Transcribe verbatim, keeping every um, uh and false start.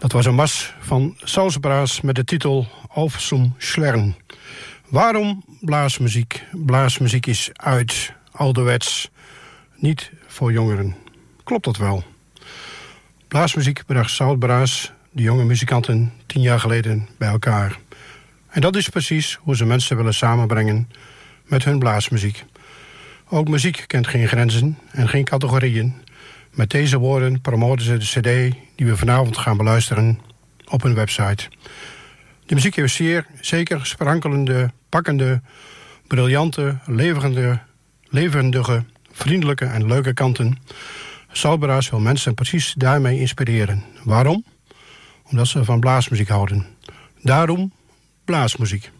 Dat was een mars van Salzbraas met de titel Auf zum Schlern. Waarom blaasmuziek? Blaasmuziek is uit, ouderwets, niet voor jongeren. Klopt dat wel? Blaasmuziek bracht Salzbraas, de jonge muzikanten, tien jaar geleden bij elkaar. En dat is precies hoe ze mensen willen samenbrengen met hun blaasmuziek. Ook muziek kent geen grenzen en geen categorieën. Met deze woorden promoten ze de cd die we vanavond gaan beluisteren op hun website. De muziek heeft zeer zeker sprankelende, pakkende, briljante, levendige, levendige, vriendelijke en leuke kanten. Salzbraas wil mensen precies daarmee inspireren. Waarom? Omdat ze van blaasmuziek houden. Daarom blaasmuziek.